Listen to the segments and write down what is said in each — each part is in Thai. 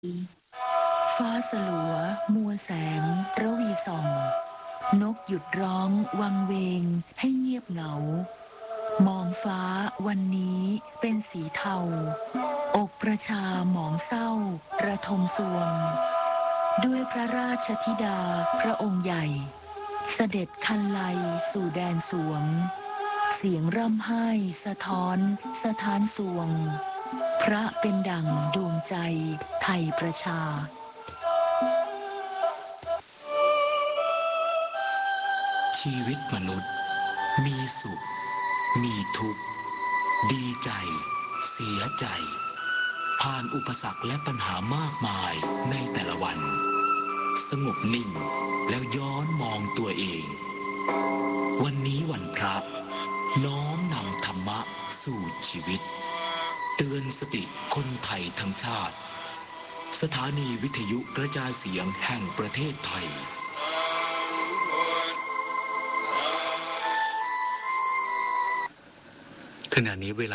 ฟ้าสลัวมัวแสงระวีส่องนกหยุดร้องวังเวงให้เงียบเหงามองฟ้าวันนี้เป็นสีเทาอกประชาหมองเศร้าระทมสวงด้วยพระราชธิดาพระองค์ใหญ่เสด็จคันไลสู่แดนสวงเสียงร่ำไห้สะท้อนสถานสวงพระเป็นดั่งดวงใจไทยประชาชีวิตมนุษย์มีสุขมีทุกข์ดีใจเสียใจผ่านอุปสรรคและปัญหามากมายในแต่ละวันสงบนิ่งแล้วย้อนมองตัวเองวันนี้วันพระน้อมนำธรรมะสู่ชีวิตเตือนสติคนไทยทั้งชาติสถานีวิทยุกระจายเสียงแห่งประเทศไทยขณะนี้เวลา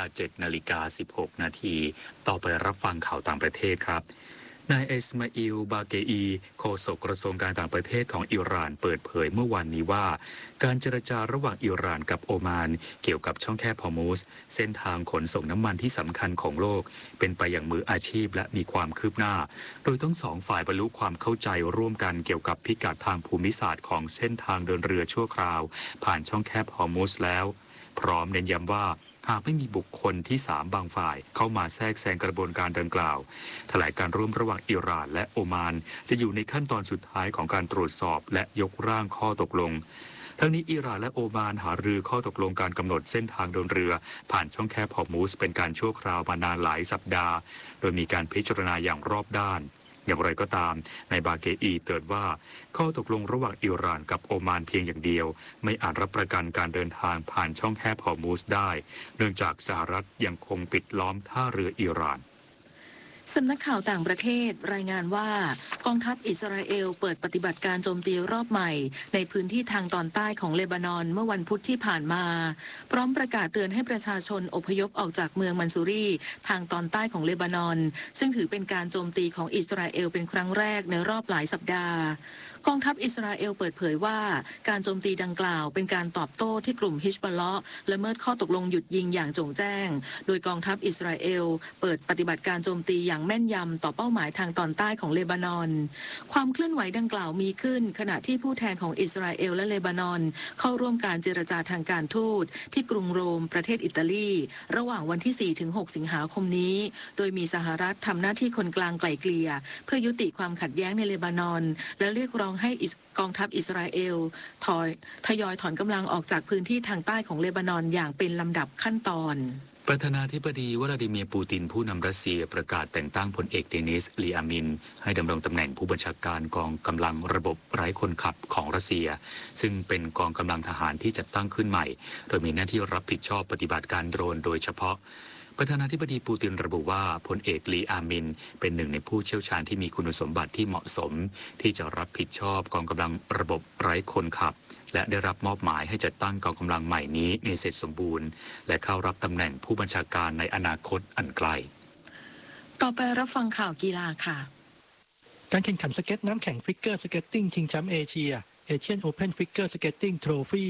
7:16 นาทีต่อไปรับฟังข่าวต่างประเทศครับนายอิสมาอิล บาเกอีโฆษกกระทรวงการต่างประเทศของอิหร่านเปิดเผยเมื่อวันนี้ว่าการเจรจาระหว่างอิหร่านกับโอมานเกี่ยวกับช่องแคบฮอร์มุซเส้นทางขนส่งน้ำมันที่สำคัญของโลกเป็นไปอย่างมืออาชีพและมีความคืบหน้าโดยทั้งสองฝ่ายบรรลุความเข้าใจร่วมกันเกี่ยวกับพิกัดทางภูมิศาสตร์ของเส้นทางเดินเรือชั่วคราวผ่านช่องแคบฮอร์มุซแล้วพร้อมเน้นย้ำว่าหากไม่มีบุคคลที่3บางฝ่ายเข้ามาแทรกแซงกระบวนการดังกล่าวแถลงการร่วมระหว่างอิหร่านและโอมานจะอยู่ในขั้นตอนสุดท้ายของการตรวจสอบและยกร่างข้อตกลงทั้งนี้อิหร่านและโอมานหารือข้อตกลงการกำหนดเส้นทางเดินเรือผ่านช่องแคบฮอร์มุซเป็นการชั่วคราวมานานหลายสัปดาห์โดยมีการพิจารณาอย่างรอบด้านอย่างไรก็ตามนายบาเกอีเตือนว่าข้อตกลงระหว่างอิหร่านกับโอมานเพียงอย่างเดียวไม่อาจรับประกันการเดินทางผ่านช่องแคบฮอร์มุซได้เนื่องจากสหรัฐยังคงปิดล้อมท่าเรืออิหร่านสำนักข่าวต่างประเทศรายงานว่ากองทัพอิสราเอลเปิดปฏิบัติการโจมตีรอบใหม่ในพื้นที่ทางตอนใต้ของเลบานอนเมื่อวันพุธที่ผ่านมาพร้อมประกาศเตือนให้ประชาชนอพยพออกจากเมืองมันซูรีทางตอนใต้ของเลบานอนซึ่งถือเป็นการโจมตีของอิสราเอลเป็นครั้งแรกในรอบหลายสัปดาห์กองทัพอิสราเอลเปิดเผยว่าการโจมตีดังกล่าวเป็นการตอบโต้ที่กลุ่มฮิชบอลเลาะห์ละเมิดข้อตกลงหยุดยิงอย่างโจ่งแจ้งโดยกองทัพอิสราเอลเปิดปฏิบัติการโจมตีอย่างแม่นยำต่อเป้าหมายทางตอนใต้ของเลบานอนความเคลื่อนไหวดังกล่าวมีขึ้นขณะที่ผู้แทนของอิสราเอลและเลบานอนเข้าร่วมการเจรจาทางการทูตที่กรุงโรมประเทศอิตาลีระหว่างวันที่ 4-6 สิงหาคมนี้โดยมีสหรัฐทำหน้าที่คนกลางไกล่เกลี่ยเพื่อยุติความขัดแย้งในเลบานอนและเรียกร้องให้กองทัพอิสราเอลทยอยถอนกำลังออกจากพื้นที่ทางใต้ของเลบานอนอย่างเป็นลำดับขั้นตอนประธานาธิบดีวลาดิเมียร์ปูตินผู้นำรัสเซียประกาศแต่งตั้งพลเอกเดนิส ลีอามินให้ดำรงตำแหน่งผู้บัญชาการกองกำลังระบบไร้คนขับของรัสเซียซึ่งเป็นกองกำลังทหารที่จัดตั้งขึ้นใหม่โดยมีหน้าที่รับผิดชอบปฏิบัติการโดรนโดยเฉพาะประธานาธิบดีปูตินระบุว่าพลเอกลีอามินเป็นหนึ่งในผู้เชี่ยวชาญที่มีคุณสมบัติที่เหมาะสมที่จะรับผิดชอบกองกำลังระบบไร้คนขับและได้รับมอบหมายให้จัดตั้งกองกำลังใหม่นี้ในเสร็จสมบูรณ์และเข้ารับตำแหน่งผู้บัญชาการในอนาคตอันไกลต่อไปรับฟังข่าวกีฬาค่ะการแข่งขันสเก็ตน้ำแข็งฟิกเกอร์สเก็ตติ้งชิงแชมป์เอเชียเอเชียนโอเพ่นฟิกเกอร์สเก็ตติ้งโทรฟี่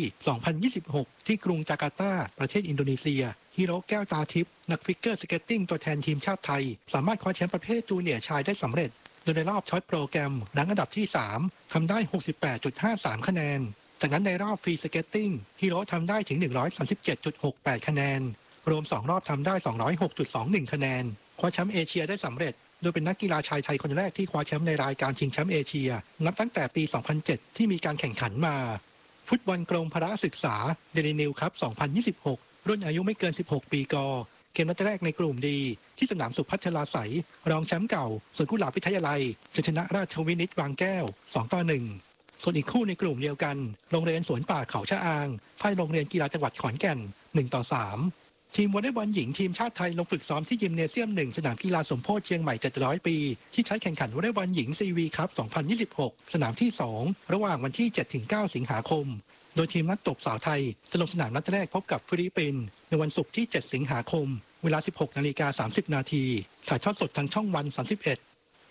2026ที่กรุงจาการ์ตาประเทศอินโดนีเซียฮีโร่แก้วตาทิพย์นักฟิกเกอร์สเก็ตติ้งตัวแทนทีมชาติไทยสามารถคว้าแชมป์ประเภทจูเนียร์ชายได้สำเร็จโดยในรอบช็อตโปรแกรมรั้งอันดับที่ 3ทำได้ 68.53 คะแนนจากนั้นในรอบฟรีสเก็ตติ้งฮีโร่ทำได้ถึง 137.68 คะแนนรวม2รอบทำได้ 206.21 คะแนนคว้าแชมป์เอเชียได้สำเร็จโดยเป็นนักกีฬาชายไทยคนแรกที่คว้าแชมป์ในรายการชิงแชมป์เอเชียนับตั้งแต่ปี 2007 ที่มีการแข่งขันมาฟุตบอลกรมพละศึกษาเดลินิวคัพ 2026 รุ่นอายุไม่เกิน 16 ปีกเกมนัดแรกในกลุ่มดีที่สนามสุพัชราไสยรองแชมป์เก่าสวนกุหลาบวิทยาลัยจะชนะราชวินิตบางแก้ว 2-1 ส่วนอีกคู่ในกลุ่มเดียวกันโรงเรียนสวนป่าเขาชะอางพ่ายโรงเรียนกีฬาจังหวัดขอนแก่น 1-3ทีมวอลเลย์บอลหญิงทีมชาติไทยลงฝึกซ้อมที่ยิมเนเซียม 1 สนามกีฬาสมโพธิเชียงใหม่ 700 ปีที่ใช้แข่งขันวอลเลย์บอลหญิงซีวีคัพ 2026 สนามที่ 2 ระหว่างวันที่ 7-9 สิงหาคมโดยทีมนักตบสาวไทยจะลงสนามนัดแรกพบกับฟิลิปปินส์ในวันศุกร์ที่ 7 สิงหาคมเวลา 16:30 น.ถ่ายทอดสดทางช่องวัน 31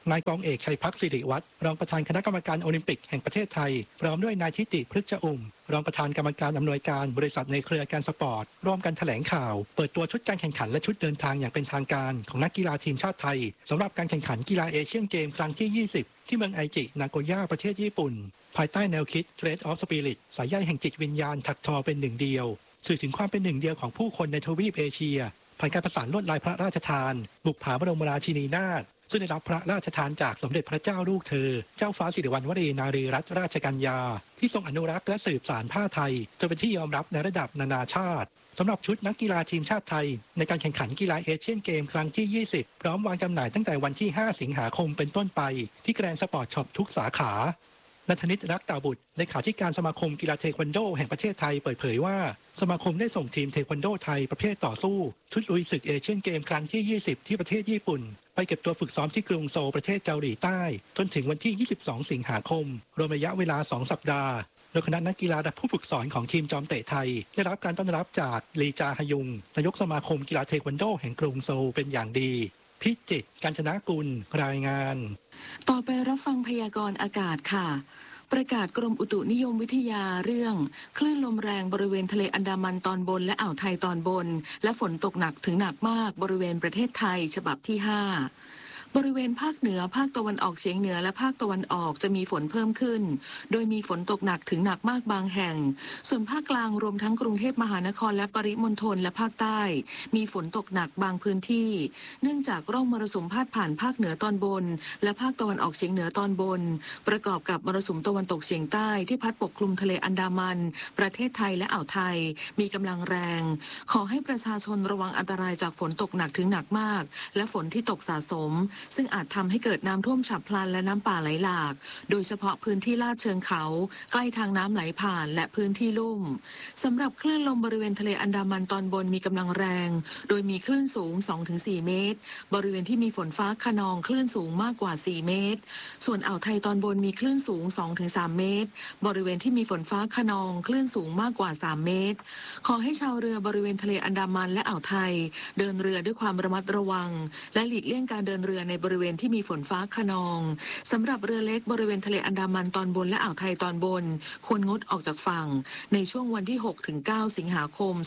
นายกองเอกชัยพักดิ์สิริวัฒน์รองประธานคณะกรรมการโอลิมปิกแห่งประเทศไทยพร้อมด้วยนายทิติพฤกษอุ่มรองประธานกรรมการอำนวยการบริษัทในเครือการสปอร์ตร่วมกันแถลงข่าวเปิดตัวชุดการแข่งขันและชุดเดินทางอย่างเป็นทางการของนักกีฬาทีมชาติไทยสำหรับการแข่งขันกีฬาเอเชียนเกมครั้งที่ 20 ที่เมืองไอจินาโกย่าประเทศญี่ปุ่นภายใต้แนวคิด Trade of Spirit สายใยแห่งจิตวิญญาณถักทอเป็นหนึ่งเดียวสื่อถึงความเป็นหนึ่งเดียวของผู้คนในทวีปเอเชียผ่านการประสานลวดลายพระราชทานบุปผาบรมราชินีนาถซึ่งได้รับพระราชทานจากสมเด็จพระเจ้าลูกเธอเจ้าฟ้าสิริวัณวรีนารีรัตนราชกัญญาที่ทรงอนุรักษ์และสืบสานผ้าไทยจนเป็นที่ยอมรับในระดับนานาชาติสำหรับชุดนักกีฬาทีมชาติไทยในการแข่งขันกีฬาเอเชียนเกมครั้งที่ 20 พร้อมวางจำหน่ายตั้งแต่วันที่ 5 สิงหาคมเป็นต้นไปที่แกรนด์สปอร์ตช็อปทุกสาขาณัฐนิต รักตาบุตรเลขาธิการสมาคมกีฬาเทควันโดแห่งประเทศไทยเปิดเผยว่าสมาคมได้ส่งทีมเทควันโดไทยประเภทต่อสู้ชุดลุยศึกเอเชียนเกมครั้งที่ 20 ที่ประเทศญี่ปุ่นไปเก็บตัวฝึกซ้อมที่กรุงโซลประเทศเกาหลีใต้จนถึงวันที่ 22 สิงหาคมรวมระยะเวลา 2 สัปดาห์โดยคณะนักกีฬาและผู้ฝึกสอนของทีมจอมเตะไทยได้รับการต้อนรับจากลีจาฮยุงนายกสมาคมกีฬาเทควันโดแห่งกรุงโซลเป็นอย่างดีพิจิตร กาญจนกุลรายงานต่อไปรับฟังพยากรณ์อากาศค่ะประกาศกรมอุตุนิยมวิทยาเรื่องคลื่นลมแรงบริเวณทะเลอันดามันตอนบนและอ่าวไทยตอนบนและฝนตกหนักถึงหนักมากบริเวณประเทศไทยฉบับที่ 5บริเวณภาคเหนือภาคตะวันออกเฉียงเหนือและภาคตะวันออกจะมีฝนเพิ่มขึ้นโดยมีฝนตกหนักถึงหนักมากบางแห่งส่วนภาคกลางรวมทั้งกรุงเทพมหานครและปริมณฑลและภาคใต้มีฝนตกหนักบางพื้นที่เนื่องจากร่องมรสุมพาดผ่านภาคเหนือตอนบนและภาคตะวันออกเฉียงเหนือตอนบนประกอบกับมรสุมตะวันตกเฉียงใต้ที่พัดปกคลุมทะเลอันดามันประเทศไทยและอ่าวไทยมีกำลังแรงขอให้ประชาชนระวังอันตรายจากฝนตกหนักถึงหนักมากและฝนที่ตกสะสมซึ่งอาจทำให้เกิดน้ำท่วมฉับพลันและน้ำป่าไหลหลากโดยเฉพาะพื้นที่ลาดเชิงเขาใกล้ทางน้ำไหลผ่านและพื้นที่ลุ่มสำหรับคลื่นลมบริเวณทะเลอันดามันตอนบนมีกำลังแรงโดยมีคลื่นสูง 2-4 เมตรบริเวณที่มีฝนฟ้าคะนองคลื่นสูงมากกว่า4 เมตรส่วนอ่าวไทยตอนบนมีคลื่นสูง 2-3 เมตรบริเวณที่มีฝนฟ้าคะนองคลื่นสูงมากกว่า3 เมตรขอให้ชาวเรือบริเวณทะเลอันดามันและอ่าวไทยเดินเรือด้วยความระมัดระวังและหลีกเลี่ยงการเดินเรือในบริเวณที่มีฝนฟ้าคะนองสำหรับเรือเล็กบริเวณทะเลอันดามันตอนบนและอ่าวไทยตอนบนควรงดออกจากฝั่งในช่วงวันที่ 6-9 สิงหาคม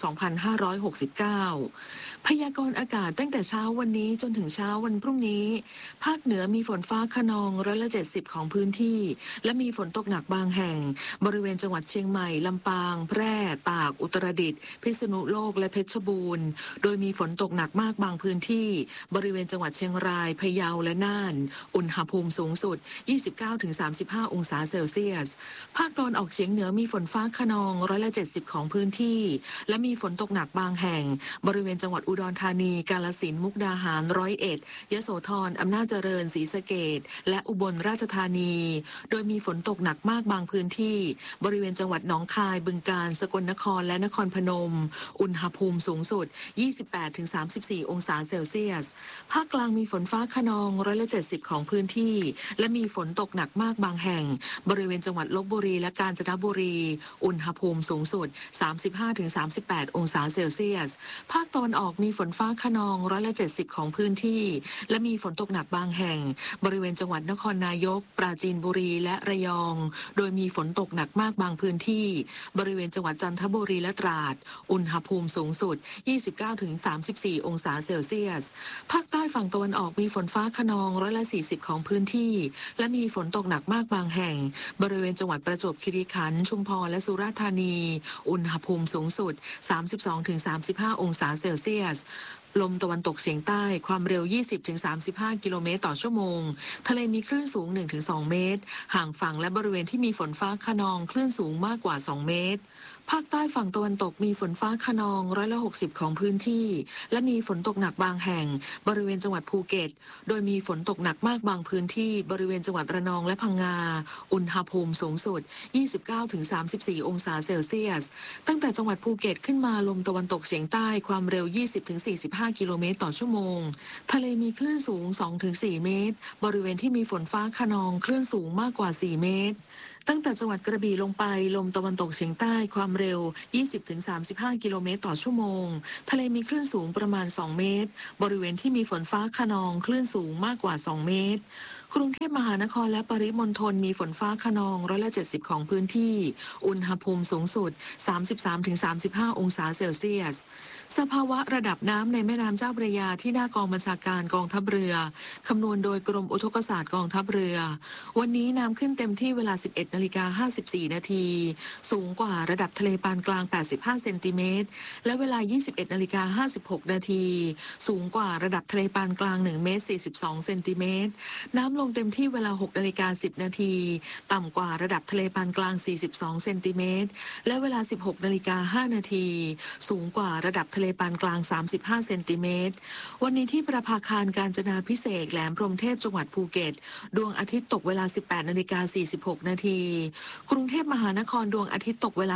2569 พยากรณ์อากาศตั้งแต่เช้าวันนี้จนถึงเช้าวันพรุ่งนี้ภาคเหนือมีฝนฟ้าคะนอง70%ของพื้นที่และมีฝนตกหนักบางแห่งบริเวณจังหวัดเชียงใหม่ลำปางแพร่ตากอุตรดิตถ์พิษณุโลกและเพชรบูรณ์โดยมีฝนตกหนักมากบางพื้นที่บริเวณจังหวัดเชียงรายพะเยาและน่านอุณหภูมิสูงสุด 29-35 องศาเซลเซียสภาคตะวันออกเฉียงเหนือมีฝนฟ้าคะนอง70%ของพื้นที่และมีฝนตกหนักบางแห่งบริเวณจังหวัดอุดรธานีกาฬสินธุ์มุกดาหาร101ยโสธรอำนาจเจริญศรีสะเกษและอุบลราชธานีโดยมีฝนตกหนักมากบางพื้นที่บริเวณจังหวัดหนองคายบึงกาฬสกลนครและนครพนมอุณหภูมิสูงสุด 28-34 องศาเซลเซียสภาคกลางมีฝนฟ้าคะนอง70%ของพื้นที่และมีฝนตกหนักมากบางแห่งบริเวณจังหวัดลพบุรีและกาญจนบุรีอุณหภูมิสูงสุด 35-38 องศาเซลเซียสภาคตะวันออกมีฝนฟ้าคะนอง70%ของพื้นที่และมีฝนตกหนักบางแห่งบริเวณจังหวัดนครนายกปราจีนบุรีและระยองโดยมีฝนตกหนักมากบางพื้นที่บริเวณจังหวัดจันทบุรีและตราดอุณหภูมิสูงสุด 29-34 องศาเซลเซียสภาคใต้ฝั่งตะวันออกมีฝนฟ้าคะนอง40%ของพื้นที่และมีฝนตกหนักมากบางแห่งบริเวณจังหวัดประจวบคีรีขันธ์ชุมพรและสุราษฎร์ธานีอุณหภูมิสูงสุด 32-35 องศาเซลเซียสลมตะวันตกเฉียงใต้ความเร็ว 20-35 กิโลเมตรต่อชั่วโมงทะเลมีคลื่นสูง 1-2 เมตรห่างฝั่งและบริเวณที่มีฝนฟ้าคะนองคลื่นสูงมากกว่า2 เมตรภาคใต้ฝั่งตะวันตกมีฝนฟ้าคะนอง60%ของพื้นที่และมีฝนตกหนักบางแห่งบริเวณจังหวัดภูเก็ตโดยมีฝนตกหนักมากบางพื้นที่บริเวณจังหวัดระนองและพังงาอุณหภูมิสูงสุด 29-34 องศาเซลเซียสตั้งแต่จังหวัดภูเก็ตขึ้นมาลมตะวันตกเฉียงใต้ความเร็ว 20-45 กิโลเมตรต่อชั่วโมงทะเลมีคลื่นสูง 2-4 เมตรบริเวณที่มีฝนฟ้าคะนองคลื่นสูงมากกว่า4 เมตรตั้งแต่จังหวัดกระบี่ลงไปลมตะวันตกเฉียงใต้ความเร็ว 20-35 กิโลเมตรต่อชั่วโมงทะเลมีคลื่นสูงประมาณ2 เมตรบริเวณที่มีฝนฟ้าคะนองคลื่นสูงมากกว่า2 เมตรกรุงเทพมหานครและปริมณฑลมีฝนฟ้าคะนอง70%ของพื้นที่อุณหภูมิสูงสุด 33-35 องศาเซลเซียสสภาวะระดับน้ำในแม่น้ำเจ้าพระยาที่หน้ากองบัญชาการกองทัพเรือคำนวณโดยกรมอุทกศาสตร์กองทัพเรือวันนี้น้ำขึ้นเต็มที่เวลา 11:54 นาทีสูงกว่าระดับทะเลปานกลาง85เซนติเมตรและเวลา 21:56 นาทีสูงกว่าระดับทะเลปานกลาง1เมตร42เซนติเมตรน้ำลงเต็มที่เวลา 6:10 นาทีต่ำกว่าระดับทะเลปานกลาง42เซนติเมตรและเวลา 16:05 นาทีสูงกว่าระดับทะเลปานกลาง35เซนติเมตรวันนี้ที่ประภาคารกาญจนาภิเษกแหลมพรหมเทพจังหวัดภูเก็ตดวงอาทิตย์ตกเวลา 18:46 นาทีกรุงเทพมหานครดวงอาทิตย์ตกเวลา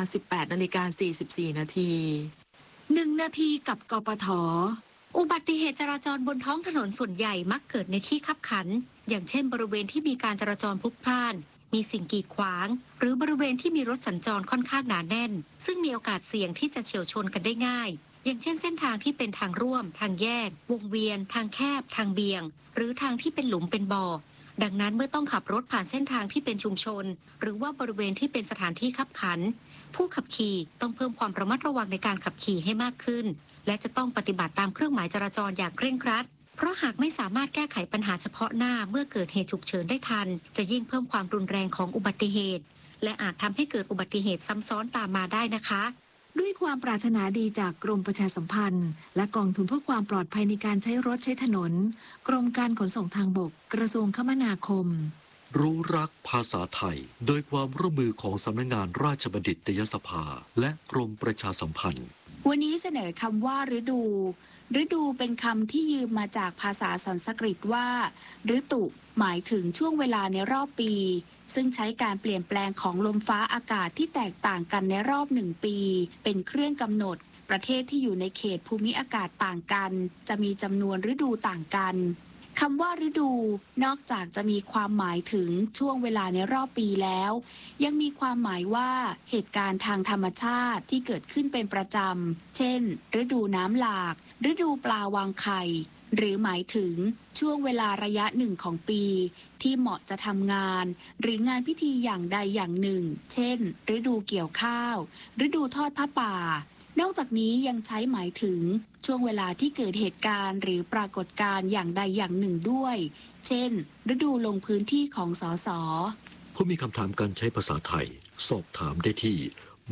18:44 นาที 1 นาทีกับกปท.อุบัติเหตุจราจรบนท้องถนนส่วนใหญ่มักเกิดในที่คับขันอย่างเช่นบริเวณที่มีการจราจรพลุกพล่านมีสิ่งกีดขวางหรือบริเวณที่มีรถสัญจรค่อนข้างหนาแน่นซึ่งมีโอกาสเสี่ยงที่จะเฉี่ยวชนกันได้ง่ายอย่างเช่นเส้นทางที่เป็นทางร่วมทางแยกวงเวียนทางแคบทางเบี่ยงหรือทางที่เป็นหลุมเป็นบ่อดังนั้นเมื่อต้องขับรถผ่านเส้นทางที่เป็นชุมชนหรือว่าบริเวณที่เป็นสถานที่คับขันผู้ขับขี่ต้องเพิ่มความระมัดระวังในการขับขี่ให้มากขึ้นและจะต้องปฏิบัติตามเครื่องหมายจราจรอย่างเคร่งครัดเพราะหากไม่สามารถแก้ไขปัญหาเฉพาะหน้าเมื่อเกิดเหตุฉุกเฉินได้ทันจะยิ่งเพิ่มความรุนแรงของอุบัติเหตุและอาจทำให้เกิดอุบัติเหตุซ้ำซ้อนตามมาได้นะคะด้วยความปรารถนาดีจากกรมประชาสัมพันธ์และกองทุนเพื่อความปลอดภัยในการใช้รถใช้ถนนกรมการขนส่งทางบกกระทรวงคมนาคมรู้รักภาษาไทยโดยความร่วมมือของสำนักงานราชบัณฑิตยสภาและกรมประชาสัมพันธ์วันนี้เสนอคำว่าฤดูฤดูเป็นคำที่ยืมมาจากภาษาสันสกฤตว่าฤตุหมายถึงช่วงเวลาในรอบปีซึ่งใช้การเปลี่ยนแปลงของลมฟ้าอากาศที่แตกต่างกันในรอบ1 ปีเป็นเครื่องกำหนดประเทศที่อยู่ในเขตภูมิอากาศต่างกันจะมีจำนวนฤดูต่างกันคำว่าฤดูนอกจากจะมีความหมายถึงช่วงเวลาในรอบปีแล้วยังมีความหมายว่าเหตุการณ์ทางธรรมชาติที่เกิดขึ้นเป็นประจำเช่นฤดูน้ำหลากฤดูปลาวางไข่หรือหมายถึงช่วงเวลาระยะหนึ่งของปีที่เหมาะจะทำงานหรืองานพิธีอย่างใดอย่างหนึ่งเช่นฤดูเกี่ยวข้าวฤดูทอดผ้าป่านอกจากนี้ยังใช้หมายถึงช่วงเวลาที่เกิดเหตุการณ์หรือปรากฏการณ์อย่างใดอย่างหนึ่งด้วยเช่นฤดูลงพื้นที่ของสสผู้มีคำถามการใช้ภาษาไทยสอบถามได้ที่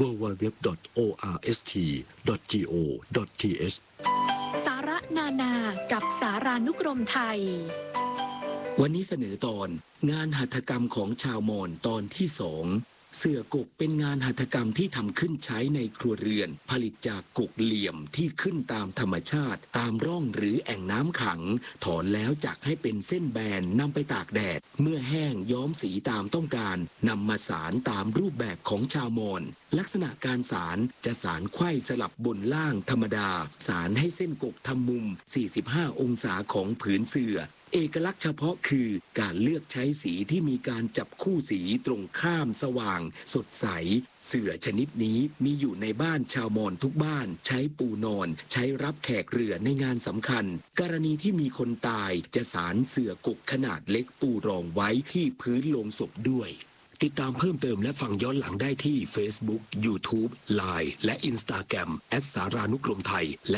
www.orst.go.th สาระนานากับสารานุกรมไทยวันนี้เสนอตอนงานหัตถกรรมของชาวมอญตอนที่ 2เสื่อกกเป็นงานหัตถกรรมที่ทำขึ้นใช้ในครัวเรือนผลิตจากกกเหลี่ยมที่ขึ้นตามธรรมชาติตามร่องหรือแอ่งน้ำขังถอนแล้วจักให้เป็นเส้นแบนนำไปตากแดดเมื่อแห้งย้อมสีตามต้องการนำมาสารตามรูปแบบของชาวมอญลักษณะการสารจะสารไขว้สลับบนล่างธรรมดาสารให้เส้นกกทำมุม45องศาของผืนเสื่อเอกลักษณ์เฉพาะคือการเลือกใช้สีที่มีการจับคู่สีตรงข้ามสว่างสดใสเสื่อชนิดนี้มีอยู่ในบ้านชาวมอญทุกบ้านใช้ปูนอนใช้รับแขกเรือในงานสำคัญกรณีที่มีคนตายจะสารเสื่อกกขนาดเล็กปูรองไว้ที่พื้นโลงศพด้วยติดตามเพิ่มเติมและฟังย้อนหลังได้ที่ Facebook, YouTube, Line และ Instagram @สารานุกรมไทยและ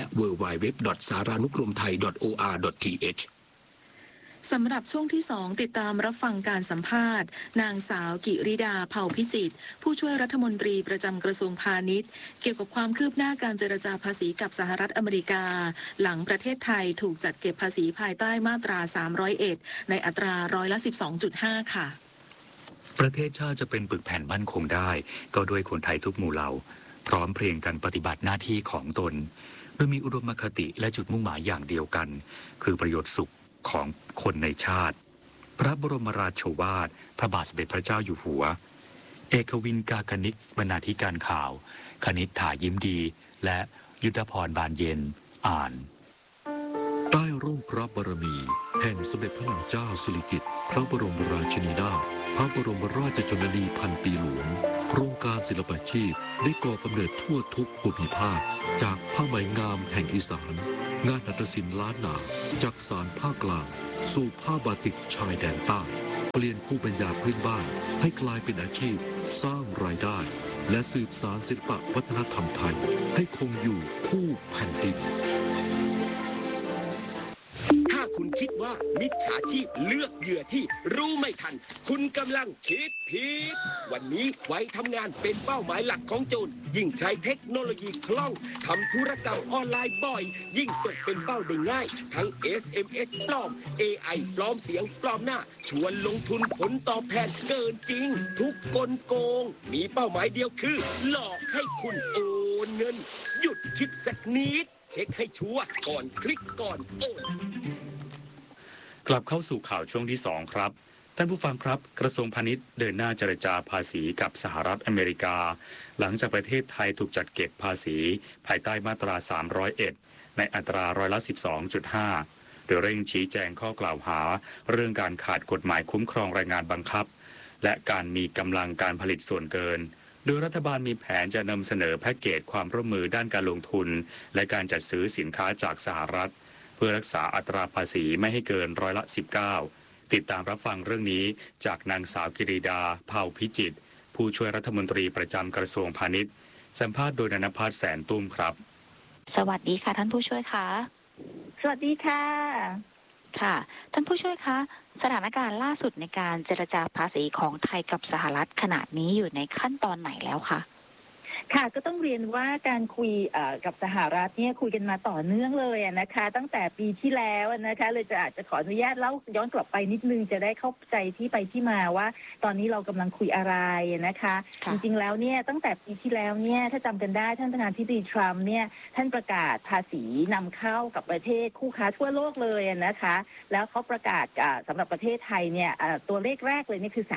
www.saranukromthai.or.th สำหรับช่วงที่ 2ติดตามรับฟังการสัมภาษณ์นางสาวกิริดาเผ่าพิจิตรผู้ช่วยรัฐมนตรีประจำกระทรวงพาณิชย์เกี่ยวกับความคืบหน้าการเจรจาภาษีกับสหรัฐอเมริกาหลังประเทศไทยถูกจัดเก็บภาษีภายใต้มาตรา301ในอัตรา12.5 ค่ะประเทศชาติจะเป็นปึกแผ่นมั่นคงได้ก็ด้วยคนไทยทุกหมู่เหล่าพร้อมเพรียงกันปฏิบัติหน้าที่ของตนโดยมีอุดมคติและจุดมุ่งหมายอย่างเดียวกันคือประโยชน์สุขของคนในชาติพระบรมราโชวาทพระบาทสมเด็จพระเจ้าอยู่หัวเอกวินกากนิกบรรณาธิการข่าวคณิษฐายิ้มดีและยุทธพรบานเย็นอ่านใต้ร่มพระบารมีแห่งสมเด็จพระนางเจ้าสิริกิติ์พระบรมราชินีนาถพระบรมราชชนนีพันปีหลวงโครงการศิลปาชีพได้ก่อกำเนิดทั่วทุกภูมิภาคจากผ้าไหมงามแห่งอีสานงานหัตถศิลป์ล้านนาจักสานภาคกลางสู่ผ้าบาติกชายแดนใต้เปลี่ยนภูมิปัญญาพื้นบ้านให้กลายเป็นอาชีพสร้างรายได้และสืบสานศิลปะวัฒนธรรมไทยให้คงอยู่คู่แผ่นดินถ้าคุณคิดว่ามิจฉาชีพเลือกเหยื่อที่รู้ไม่ทันคุณกำลังคิดผิดวันนี้ไว้ทำงานเป็นเป้าหมายหลักของโจรยิ่งใช้เทคโนโลยีคล่องทำธุรกรรมออนไลน์บ่อยยิ่งตกเป็นเป้าได้ง่ายทั้ง SMS ปลอม AI ปลอมเสียงปลอมหน้าชวนลงทุนผลตอบแทนเกินจริงทุกกลโกงมีเป้าหมายเดียวคือหลอกให้คุณโอนเงินหยุดคิดสักนิดเช็คให้ชัวร์ก่อนคลิกก่อนโอนกลับเข้าสู่ข่าวช่วงที่ 2 ครับท่านผู้ฟังครับกระทรวงพาณิชย์เดินหน้าเจรจาภาษีกับสหรัฐอเมริกาหลังจากประเทศไทยถูกจัดเก็บภาษีภายใต้มาตรา301ในอัตราร้อยละ 12.5 โดยเร่งชี้แจงข้อกล่าวหาเรื่องการขาดกฎหมายคุ้มครองแรงงานบังคับและการมีกำลังการผลิตส่วนเกินโดยรัฐบาลมีแผนจะนำเสนอแพ็กเกจความร่วมมือด้านการลงทุนและการจัดซื้อสินค้าจากสหรัฐเพื่อรักษาอัตราภาษีไม่ให้เกินร้อยละ 19ติดตามรับฟังเรื่องนี้จากนางสาวกิริดาเผ่าพิจิตรผู้ช่วยรัฐมนตรีประจำกระทรวงพาณิชย์สัมภาษณ์โดยณภัสแสนตุ้มครับสวัสดีค่ะท่านผู้ช่วยคะสวัสดีค่ะค่ะท่านผู้ช่วยคะสถานการณ์ล่าสุดในการเจรจาภาษีของไทยกับสหรัฐขณะนี้อยู่ในขั้นตอนไหนแล้วคะค่ะก็ต้องเรียนว่าการคุยกับสหรัฐเนี่ยคุยกันมาต่อเนื่องเลยนะคะตั้งแต่ปีที่แล้วนะคะเลยอาจจะขออนุญาตเล่าย้อนกลับไปนิดนึงจะได้เข้าใจที่ไปที่มาว่าตอนนี้เรากำลังคุยอะไรนะคะจริงๆแล้วเนี่ยตั้งแต่ปีที่แล้วเนี่ยถ้าจำกันได้ท่านประธานาธิบดีทรัมป์เนี่ยท่านประกาศภาษีนำเข้ากับประเทศคู่ค้าทั่วโลกเลยนะคะแล้วเขาประกาศสำหรับประเทศไทยเนี่ยตัวเลขแรกเลยนี่คือ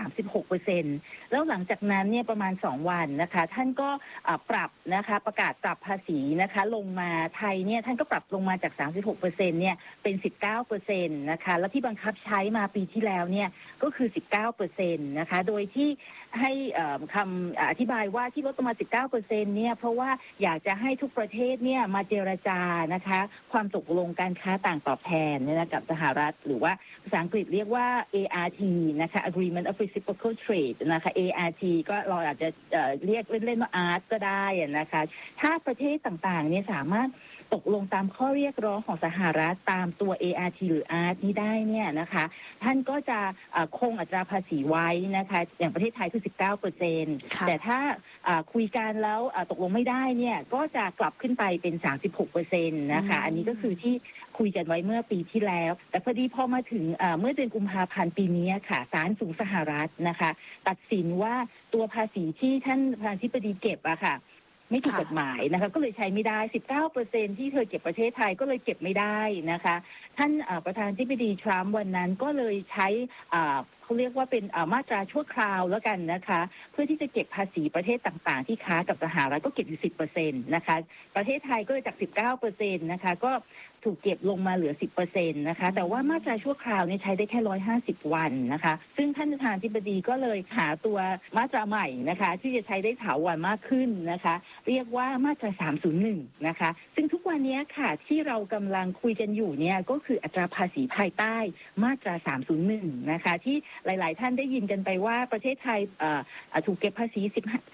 36% แล้วหลังจากนั้นเนี่ยประมาณ2วันนะคะท่านก็ปรับนะคะประกาศปรับภาษีนะคะลงมาไทยเนี่ยท่านก็ปรับลงมาจาก 36% เนี่ยเป็น 19% นะคะแล้วที่บังคับใช้มาปีที่แล้วเนี่ยก็คือ 19% นะคะโดยที่ให้คำอธิบายว่าที่ลดลงมา 19% เนี่ยเพราะว่าอยากจะให้ทุกประเทศเนี่ยมาเจรจานะคะความตกลงการค้าต่างตอบแทนเนี่ยกับสหรัฐหรือว่าภาษาอังกฤษเรียกว่า ART นะคะ Agreement of Reciprocal Trade นะคะ ART ก็เราอาจจะเรียกเล่นๆว่า ART ก็ได้นะคะถ้าประเทศต่างๆเนี่ยสามารถตกลงตามข้อเรียกร้องของสหรัฐตามตัว ART หรือ ART นี้ได้เนี่ยนะคะท่านก็จะคงอัตราภาษีไว้นะคะอย่างประเทศไทยคือ 19% แต่ถ้าคุยกันแล้วตกลงไม่ได้เนี่ยก็จะกลับขึ้นไปเป็น 36% นะคะอันนี้ก็คือที่คุยกันไว้เมื่อปีที่แล้วแต่พอดีพอมาถึงเมื่อเดือนกุมภาพันธ์ปีนี้ค่ะศาลสูงสหรัฐนะคะตัดสินว่าตัวภาษีที่ท่านประธานาธิบดีเก็บอะค่ะไม่ถูกกฎหมายนะคะก็เลยใช้ไม่ได้ 19% ที่เธอเก็บประเทศไทยก็เลยเก็บไม่ได้นะคะท่านประธานาธิบดีทรัมป์วันนั้นก็เลยใช้เขาเรียกว่าเป็นมาตราชั่วคราวแล้วกันนะคะเพื่อที่จะเก็บภาษีประเทศต่างๆที่ค้ากับสหรัฐก็เก็บอยู่ 10% นะคะประเทศไทยก็เลยจาก 19% นะคะก็ถูกเก็บลงมาเหลือ 10% นะคะแต่ว่ามาตราชั่วคราวนี่ใช้ได้แค่150วันนะคะซึ่งท่านประธานาธิบดีก็เลยหาตัวมาตราใหม่นะคะที่จะใช้ได้ถาวรมากขึ้นนะคะเรียกว่ามาตรา301นะคะซึ่งทุกวันนี้ค่ะที่เรากำลังคุยกันอยู่เนี่ยก็คืออัตราภาษีภายใต้มาตรา301นะคะที่หลายๆท่านได้ยินกันไปว่าประเทศไทยถูกเก็บภาษี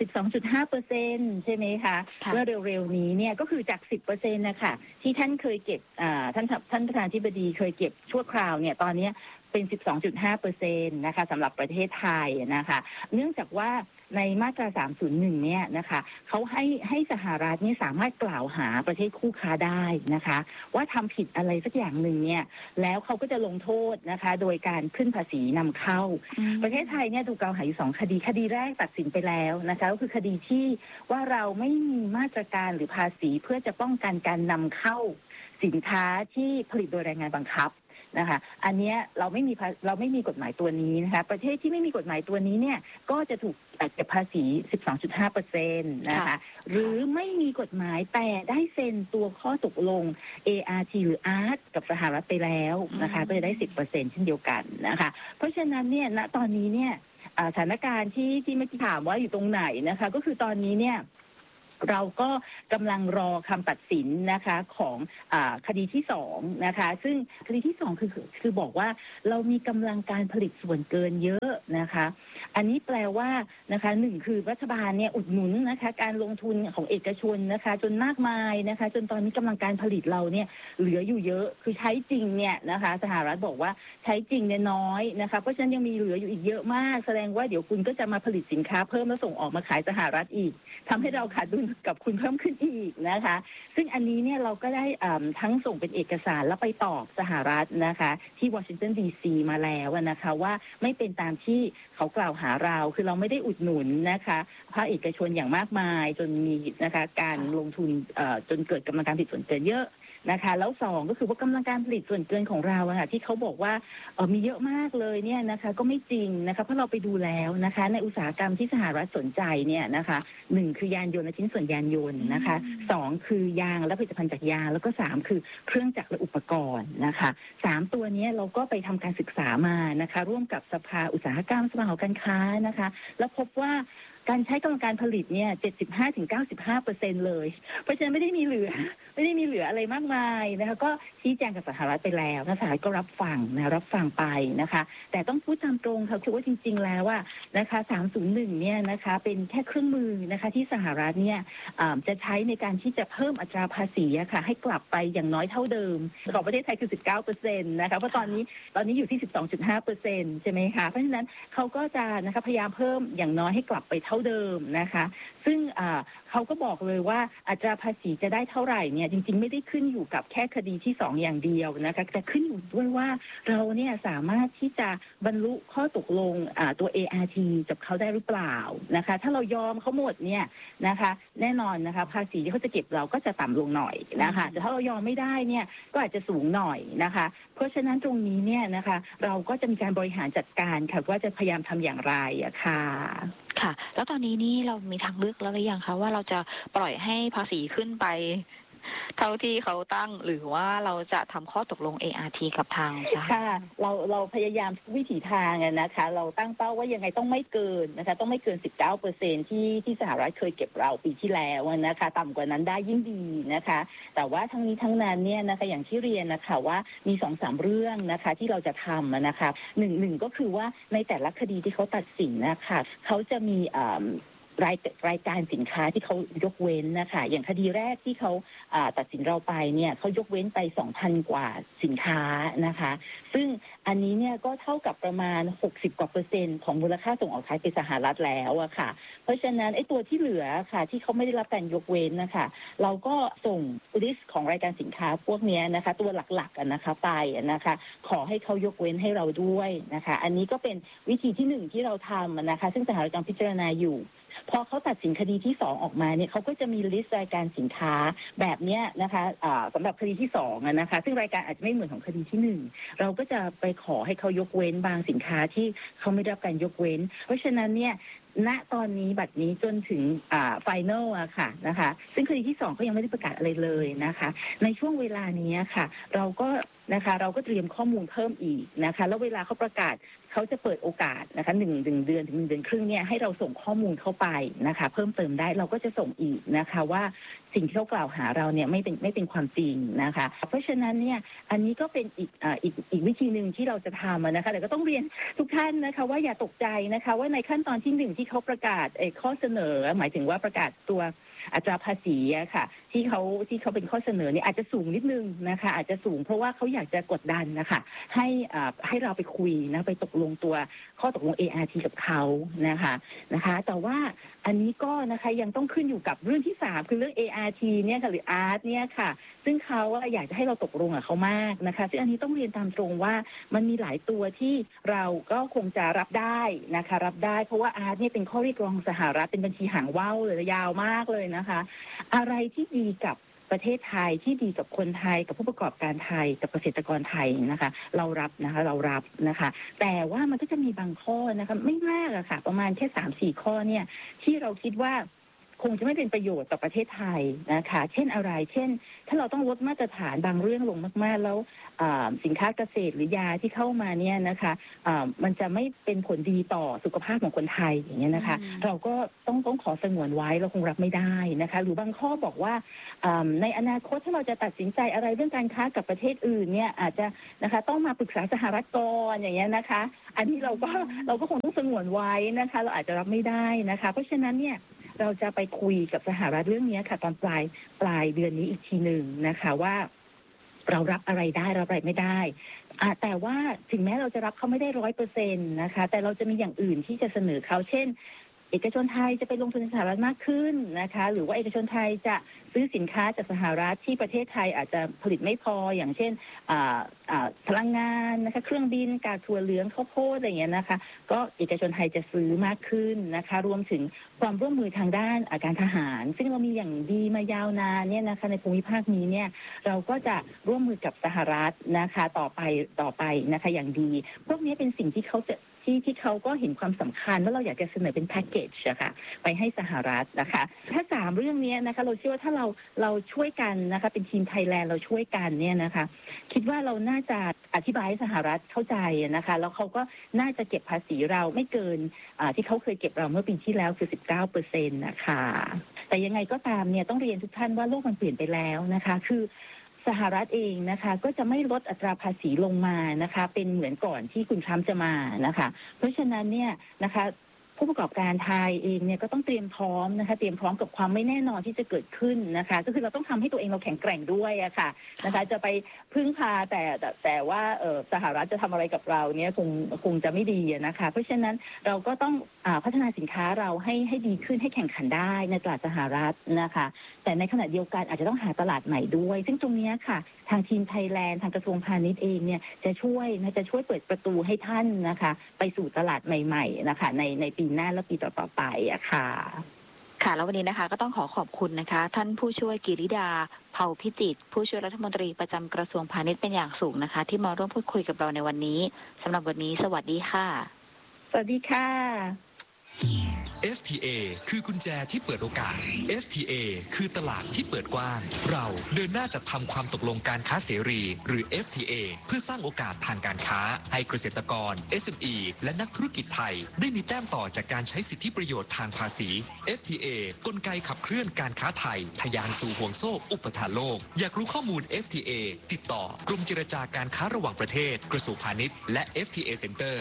12.5% ใช่ไหมคะเมื่อเร็วๆนี้เนี่ยก็คือจาก 10% นะคะที่ท่านเคยเก็บท่านประธานาธิบดีเคยเก็บชั่วคราวเนี่ยตอนนี้เป็น 12.5% นะคะสำหรับประเทศไทยนะคะเนื่องจากว่าในมาตรา301เนี่ยนะคะเขาให้สหรัฐนี่สามารถกล่าวหาประเทศคู่ค้าได้นะคะว่าทำผิดอะไรสักอย่างหนึ่งเนี่ยแล้วเขาก็จะลงโทษนะคะโดยการขึ้นภาษีนำเข้าประเทศไทยเนี่ยถูกกล่าวหาอยู่2คดีคดีแรกตัดสินไปแล้วนะคะก็คือคดีที่ว่าเราไม่มีมาตรการหรือภาษีเพื่อจะป้องกันการนำเข้าสินค้าที่ผลิตโดยแรงงานบังคับนะคะอันนี้เราไม่มีกฎหมายตัวนี้นะคะประเทศที่ไม่มีกฎหมายตัวนี้เนี่ยก็จะถูกเก็บภาษี 12.5% นะคะหรือไม่มีกฎหมายแต่ได้เซ็นตัวข้อตกลง ART หรือ ART กับสหรัฐไปแล้วนะคะก็จะได้ 10% เช่นเดียวกันนะคะเพราะฉะนั้นเนี่ยณตอนนี้เนี่ยสถานการณ์ที่เมื่อกี้ถามว่าอยู่ตรงไหนนะคะก็คือตอนนี้เนี่ยเราก็กำลังรอคำตัดสินนะคะของคดีที่2นะคะซึ่งคดีที่2คือบอกว่าเรามีกำลังการผลิตส่วนเกินเยอะนะคะอันนี้แปลว่านะคะ1คือรัฐบาลเนี่ยอุดหนุนนะคะการลงทุนของเอกชนนะคะจนมากมายนะคะจนตอนนี้กำลังการผลิตเราเนี่ยเหลืออยู่เยอะคือใช้จริงเนี่ยนะคะสหรัฐบอกว่าใช้จริงเนี่ยน้อยนะคะเพราะฉะนั้นยังมีเหลืออยู่อีกเยอะมากแสดงว่าเดี๋ยวคุณก็จะมาผลิตสินค้าเพิ่มแล้วส่งออกมาขายสหรัฐอีกทำให้เราขาดดุลกับคุณเพิ่มขึ้นอีกนะคะซึ่งอันนี้เนี่ยเราก็ได้ทั้งส่งเป็นเอกสารแล้วไปตอบสหรัฐนะคะที่วอชิงตันดีซีมาแล้วนะคะว่าไม่เป็นตามที่เขากล่าวหาเราคือเราไม่ได้อุดหนุนนะคะภาคเอกชนอย่างมากมายจนมีนะคะการลงทุนจนเกิดกำลังการผลิตส่วนเกินเยอะนะคะแล้ว2ก็คือว่ากำลังการผลิตส่วนเกินของเราค่ะที่เขาบอกว่ามีเยอะมากเลยเนี่ยนะคะก็ไม่จริงนะคะเพราะเราไปดูแล้วนะคะในอุตสาหกรรมที่สหรัฐสนใจเนี่ยนะคะ1คือยานยนต์และชิ้นส่วนยานยนต์นะคะ2คือยางและผลิตภัณฑ์จากยางแล้วก็3คือเครื่องจักรและอุปกรณ์นะคะ3ตัวนี้เราก็ไปทำการศึกษามานะคะร่วมกับสภาอุตสาหกรรมสภาหอการค้านะคะแล้วพบว่าการใช้กำลังการผลิตเนี่ย 75-95% เลยเพราะฉะนั้นไม่ได้มีเหลืออะไรมากมายนะคะก็ชี้แจงกับสหรัฐไปแล้วสหรัฐก็รับฟังไปนะคะแต่ต้องพูดตามตรงค่ะคือว่าจริงๆแล้วนะคะ301เนี่ยนะคะเป็นแค่เครื่องมือนะคะที่สหรัฐเนี่ยจะใช้ในการที่จะเพิ่มอัตราภาษีค่ะให้กลับไปอย่างน้อยเท่าเดิมของประเทศไทยคือ 19% นะคะเพราะตอนนี้อยู่ที่ 12.5% ใช่ไหมคะเพราะฉะนั้นเขาก็จะนะคะพยายามเพิ่มอย่างน้อยให้กลับไปเท่าเดิมนะคะซึ่งเขาก็บอกเลยว่าอัตราภาษีจะได้เท่าไหร่เนี่ยจริงๆไม่ได้ขึ้นอยู่กับแค่คดีที่2อย่างเดียวนะคะแต่ขึ้นอยู่ด้วยว่าเราเนี่ยสามารถที่จะบรรลุข้อตกลงตัว ART กับเขาได้หรือเปล่านะคะถ้าเรายอมเขาหมดเนี่ยนะคะแน่นอนนะคะภาษีที่เขาจะเก็บเราก็จะต่ำลงหน่อยนะคะแต่ถ้าเรายอมไม่ได้เนี่ยก็อาจจะสูงหน่อยนะคะเพราะฉะนั้นตรงนี้เนี่ยนะคะเราก็จะมีการบริหารจัดการค่ะว่าจะพยายามทำอย่างไรค่ะค่ะแล้วตอนนี้นี่เรามีทางเลือกแล้วหรือยังคะว่าเราจะปล่อยให้ภาษีขึ้นไปเท่าที่เขาตั้งหรือว่าเราจะทำข้อตกลง ART กับทางค่ะเราพยายามวิถีทางนะคะเราตั้งเป้าว่ายังไงต้องไม่เกินนะคะต้องไม่เกิน 19% ที่สหรัฐเคยเก็บเราปีที่แล้วนะคะต่ำกว่านั้นได้ยิ่งดีนะคะแต่ว่าทั้งนี้ทั้งนั้นเนี่ยนะคะอย่างที่เรียนนะคะว่ามี 2-3 เรื่องนะคะที่เราจะทำนะคะหนึ่งก็คือว่าในแต่ละคดีที่เขาตัดสินนะคะเขาจะมีรายการสินค้าที่เขายกเว้นนะคะอย่างคดีแรกที่เขาตัดสินเราไปเนี่ยเขายกเว้นไป 2,000 กว่าสินค้านะคะซึ่งอันนี้เนี่ยก็เท่ากับประมาณ60กว่า%ของมูลค่าส่งออกขายไปสหรัฐแล้วอะค่ะเพราะฉะนั้นไอ้ตัวที่เหลือค่ะที่เขาไม่ได้รับการยกเว้นนะคะเราก็ส่งลิสต์ของรายการสินค้าพวกนี้นะคะตัวหลักๆนะคะไปนะคะขอให้เขายกเว้นให้เราด้วยนะคะอันนี้ก็เป็นวิธีที่1ที่เราทำนะคะซึ่งสหรัฐกำลังพิจารณาอยู่พอเขาตัดสินคดีที่2ออกมาเนี่ยเขาก็จะมีลิสต์รายการสินค้าแบบนี้นะคะสำหรับคดีที่2นะคะซึ่งรายการอาจจะไม่เหมือนของคดีที่1เราก็จะไปขอให้เขายกเว้นบางสินค้าที่เขาไม่ได้รับการยกเว้นเพราะฉะนั้นเนี่ยณตอนนี้บัดนี้จนถึงไฟนอลอะค่ะนะคะซึ่งคดีที่2ก็ยังไม่ได้ประกาศอะไรเลยนะคะในช่วงเวลานี้ค่ะเราก็เตรียมข้อมูลเพิ่มอีกนะคะแล้วเวลาเขาประกาศเขาจะเปิดโอกาสนะคะ1 เดือนถึง1 เดือนครึ่งเนี่ยให้เราส่งข้อมูลเข้าไปนะคะเพิ่มเติมได้เราก็จะส่งอีกนะคะว่าสิ่งที่เขากล่าวหาเราเนี่ยไม่เป็นความจริงนะคะเพราะฉะนั้นเนี่ยอันนี้ก็เป็นอีกวิธีหนึ่งที่เราจะทำนะคะแต่ก็ต้องเรียนทุกท่านนะคะว่าอย่าตกใจนะคะว่าในขั้นตอนที่1ที่เขาประกาศข้อเสนอหมายถึงว่าประกาศตัวอัตราภาษีอะค่ะที่เขาเป็นข้อเสนอเนี่ยอาจจะสูงนิดนึงนะคะอาจจะสูงเพราะว่าเขาอยากจะกดดันนะคะให้เราไปคุยนะไปตกลงตัวข้อตกลง ART กับเขานะคะแต่ว่าอันนี้ก็นะคะยังต้องขึ้นอยู่กับเรื่องที่3คือเรื่อง ART เนี่ยค่ะหรือ ART เนี่ยค่ะซึ่งเขาอยากจะให้เราตกลงกับเขามากนะคะซึ่งอันนี้ต้องเรียนตามตรงว่ามันมีหลายตัวที่เราก็คงจะรับได้นะคะรับได้เพราะว่า ART เนี่ยเป็นข้อเรียกร้องของสหรัฐเป็นบัญชีหางว่าวเลยยาวมากเลยนะคะอะไรที่ดีกับประเทศไทยที่ดีกับคนไทยกับผู้ประกอบการไทยกับเกษตรกรไทยนะคะเรารับนะคะแต่ว่ามันก็จะมีบางข้อนะคะไม่มากอะค่ะประมาณแค่ 3-4 ข้อเนี่ยที่เราคิดว่าคงจะไม่เป็นประโยชน์ต่อประเทศไทยนะคะเช่นอะไรเช่นถ้าเราต้องลดมาตรฐานบางเรื่องลงมากๆแล้วสินค้าเกษตรหรือยาที่เข้ามาเนี่ยนะคะมันจะไม่เป็นผลดีต่อสุขภาพของคนไทยอย่างเงี้ยนะคะเราก็ต้องขอสงวนไว้เราคงรับไม่ได้นะคะหรือบางข้อบอกว่าในอนาคตถ้าเราจะตัดสินใจอะไรเรื่องการค้ากับประเทศอื่นเนี่ยอาจจะนะคะต้องมาปรึกษาสหรัฐก่อนอย่างเงี้ยนะคะอันนี้เราก็คงต้องสงวนไว้นะคะเราอาจจะรับไม่ได้นะคะเพราะฉะนั้นเนี่ยเราจะไปคุยกับสหรัฐเรื่องนี้ค่ะตอนปลายเดือนนี้อีกทีหนึ่งนะคะว่าเรารับอะไรได้รับอะไรไม่ได้แต่ว่าถึงแม้เราจะรับเขาไม่ได้100%นะคะแต่เราจะมีอย่างอื่นที่จะเสนอเขาเช่นเอกชนไทยจะไปลงทุนในสหรัฐมากขึ้นนะคะหรือว่าเอกชนไทยจะซื้อสินค้าจากสหรัฐที่ประเทศไทยอาจจะผลิตไม่พออย่างเช่นพลังงานนะคะเครื่องบินกากถั่วเหลืองข้าวโพดอะไรอย่างเงี้ยนะคะก็เอกชนไทยจะซื้อมากขึ้นนะคะรวมถึงความร่วมมือทางด้านการทหารซึ่งเรามีอย่างดีมายาวนานเนี่ยนะคะในภูมิภาคนี้เนี่ยเราก็จะร่วมมือกับสหรัฐนะคะต่อไปนะคะอย่างดีพวกนี้เป็นสิ่งที่เขาก็เห็นความสำคัญว่าเราอยากจะเสนอเป็นแพ็กเกจนะคะไปให้สหรัฐนะคะถ้า3เรื่องนี้นะคะเราเชื่อว่าถ้าเราช่วยกันนะคะเป็นทีมไทยแลนด์เราช่วยกันเนี่ยนะคะคิดว่าเราน่าจะอธิบายให้สหรัฐเข้าใจนะคะแล้วเขาก็น่าจะเก็บภาษีเราไม่เกินที่เขาเคยเก็บเราเมื่อปีที่แล้วคือ 19% นะคะแต่ยังไงก็ตามเนี่ยต้องเรียนทุกท่านว่าโลกมันเปลี่ยนไปแล้วนะคะคือสหรัฐเองนะคะก็จะไม่ลดอัตราภาษีลงมานะคะเป็นเหมือนก่อนที่คุณทรัมป์จะมานะคะเพราะฉะนั้นเนี่ยนะคะผู้ประกอบการไทยเองเนี่ยก็ต้องเตรียมพร้อมนะคะเตรียมพร้อมกับความไม่แน่นอนที่จะเกิดขึ้นนะคะก็คือเราต้องทำให้ตัวเองเราแข็งแกร่งด้วยอะค่ะนะคะจะไปพึ่งพาแต่ว่าสหรัฐจะทำอะไรกับเราเนี่ยคงจะไม่ดีนะคะเพราะฉะนั้นเราก็ต้องพัฒนาสินค้าเราให้ดีขึ้นให้แข่งขันได้ในตลาดสหรัฐนะคะแต่ในขณะเดียวกันอาจจะต้องหาตลาดใหม่ด้วยซึ่งตรงนี้ค่ะทางทีมไทยแลนด์ทางกระทรวงพาณิชย์เองเนี่ยจะช่วยเปิดประตูให้ท่านนะคะไปสู่ตลาดใหม่ๆนะคะในปีหน้าและปีต่อๆไปอะค่ะค่ะแล้ววันนี้นะคะก็ต้องขอบคุณนะคะท่านผู้ช่วยกิริดาเผ่าพิจิตรผู้ช่วยรัฐมนตรีประจำกระทรวงพาณิชย์เป็นอย่างสูงนะคะที่มาร่วมพูดคุยกับเราในวันนี้สำหรับวันนี้สวัสดีค่ะสวัสดีค่ะ FTA คือกุญแจที่เปิดโอกาส FTA คือตลาดที่เปิดกว้างเราเดินหน้าจัดทำความตกลงการค้าเสรีหรือ FTA เพื่อสร้างโอกาสทางการค้าให้เกษตรกร SME และนักธุรกิจไทยได้มีแต้มต่อจากการใช้สิทธิประโยชน์ทางภาษี FTA กลไกขับเคลื่อนการค้าไทยทะยานสู่ห่วงโซ่อุปทานโลกอยากรู้ข้อมูล FTA ติดต่อกรมเจรจาการค้าระหว่างประเทศกระทรวงพาณิชย์และ FTA Center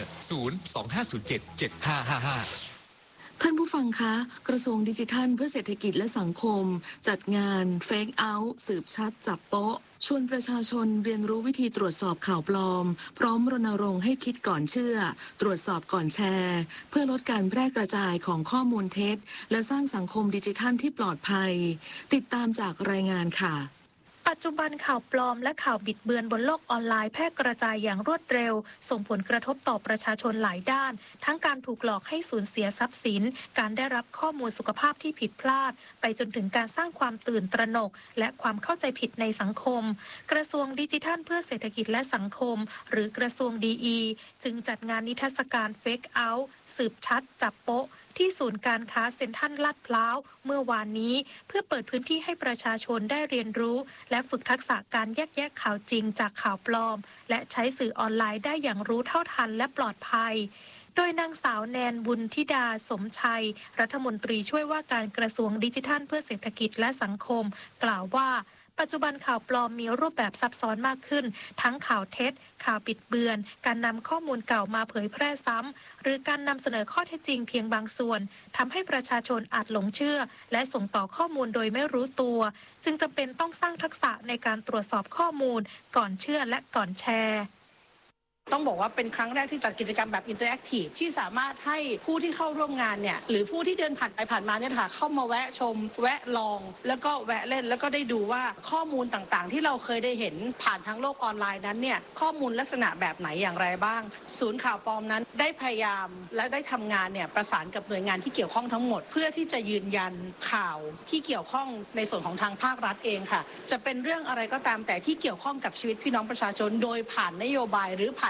025077555 ท่านผู้ฟังคะกระทรวงดิจิทัลเพื่อเศรษฐกิจและสังคมจัดงานเฟกเอาท์สืบชัดจับโป๊ะชวนประชาชนเรียนรู้วิธีตรวจสอบข่าวปลอมพร้อมรณรงค์ให้คิดก่อนเชื่อตรวจสอบก่อนแชร์เพื่อลดการแพร่กระจายของข้อมูลเท็จและสร้างสังคมดิจิทัลที่ปลอดภัยติดตามจากรายงานค่ะปัจจุบันข่าวปลอมและข่าวบิดเบือนบนโลกออนไลน์แพร่กระจายอย่างรวดเร็วส่งผลกระทบต่อประชาชนหลายด้านทั้งการถูกหลอกให้สูญเสียทรัพย์สินการได้รับข้อมูลสุขภาพที่ผิดพลาดไปจนถึงการสร้างความตื่นตระหนกและความเข้าใจผิดในสังคมกระทรวงดิจิทัลเพื่อเศรษฐกิจและสังคมหรือกระทรวงDEจึงจัดงานนิทรรศการเฟกเอาท์สืบชัดจับโป๊ะที่ศูนย์การค้าเซ็นทรัลลาดพร้าวเมื่อวานนี้เพื่อเปิดพื้นที่ให้ประชาชนได้เรียนรู้และฝึกทักษะการแยกแยะข่าวจริงจากข่าวปลอมและใช้สื่อออนไลน์ได้อย่างรู้เท่าทันและปลอดภัยโดยนางสาวแนนบุญธิดาสมชัยรัฐมนตรีช่วยว่าการกระทรวงดิจิทัลเพื่อเศรษฐกิจและสังคมกล่าวว่าปัจจุบันข่าวปลอมมีรูปแบบซับซ้อนมากขึ้นทั้งข่าวเท็จข่าวบิดเบือนการนำข้อมูลเก่ามาเผยแพร่ซ้ำหรือการนำเสนอข้อเท็จจริงเพียงบางส่วนทำให้ประชาชนอาจหลงเชื่อและส่งต่อข้อมูลโดยไม่รู้ตัวจึงจำเป็นต้องสร้างทักษะในการตรวจสอบข้อมูลก่อนเชื่อและก่อนแชร์ต้องบอกว่าเป็นครั้งแรกที่จัดกิจกรรมแบบอินเตอร์แอคทีฟที่สามารถให้ผู้ที่เข้าร่วมงานเนี่ยหรือผู้ที่เดินผ่านไปผ่านมาเนี่ยค่ะเข้ามาแวะชมแวะลองแล้วก็แวะเล่นแล้วก็ได้ดูว่าข้อมูลต่างๆที่เราเคยได้เห็นผ่านทางโลกออนไลน์นั้นเนี่ยข้อมูลลักษณะแบบไหนอย่างไรบ้างศูนย์ข่าวปลอมนั้นได้พยายามและได้ทำงานเนี่ยประสานกับหน่วยงานที่เกี่ยวข้องทั้งหมดเพื่อที่จะยืนยันข่าวที่เกี่ยวข้องในส่วนของทางภาครัฐเองค่ะจะเป็นเรื่องอะไรก็ตามแต่ที่เกี่ยวข้องกับชีวิตพี่น้องประชาชนโดยผ่านนโยบายหรือผ่าน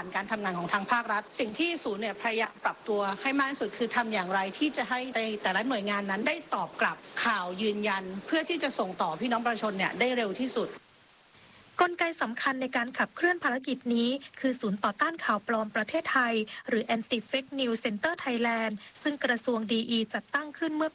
านการทำงานของทางภาครัฐสิ่งที่ศูนย์เนี่ยพยายามปรับตัวให้มากที่สุดคือทำอย่างไรที่จะให้ในแต่ละหน่วยงานนั้นได้ตอบกลับข่าวยืนยันเพื่อที่จะส่งต่อพี่น้องประชาชนเนี่ยได้เร็วที่สุดกลไกสำคัญในการขับเคลื่อนภารกิจนี้คือศูนย์ต่อต้านข่าวปลอมประเทศไทยหรือ Anti Fake News Center Thailand ซึ่งกระทรวงดีจัดตั้งขึ้นเมื่อปี